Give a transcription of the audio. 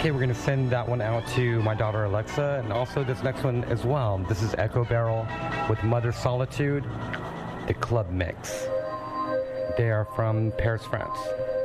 Okay, we're going to send that one out to my daughter Alexa, and also this next one as well. This is Echo Barrel with Mother Solitude, the Club Mix. They are from Paris, France.